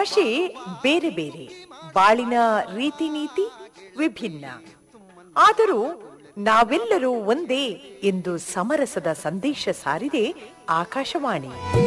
ಭಾಷೆ ಬೇರೆ ಬೇರೆ, ಬಾಳಿನ ರೀತಿ ನೀತಿ ವಿಭಿನ್ನ. ಆದರೂ ನಾವೆಲ್ಲರೂ ಒಂದೇ ಎಂದು ಸಮರಸದ ಸಂದೇಶ ಸಾರಿದೆ ಆಕಾಶವಾಣಿ.